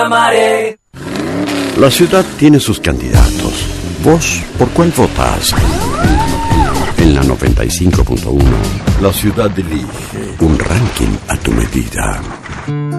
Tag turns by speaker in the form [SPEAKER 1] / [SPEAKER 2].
[SPEAKER 1] amaré.
[SPEAKER 2] La ciudad tiene sus candidatos. ¿Vos por cuál votás? En la 95.1, la ciudad elige un ranking a tu medida.